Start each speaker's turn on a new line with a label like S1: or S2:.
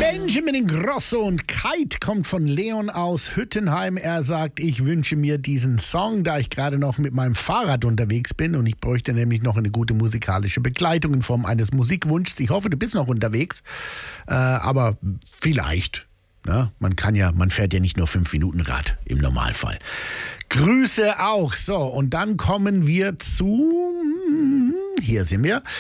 S1: Benjamin Ingrosso und Kite kommt von Leon aus Hüttenheim. Er sagt, ich wünsche mir diesen Song, da ich gerade noch mit meinem Fahrrad unterwegs bin und ich bräuchte nämlich noch eine gute musikalische Begleitung in Form eines Musikwunschs. Ich hoffe, du bist noch unterwegs, aber vielleicht. Ja, man fährt ja nicht nur 5 Minuten Rad im Normalfall. Grüße auch. So, und dann kommen wir zu, hier sind wir.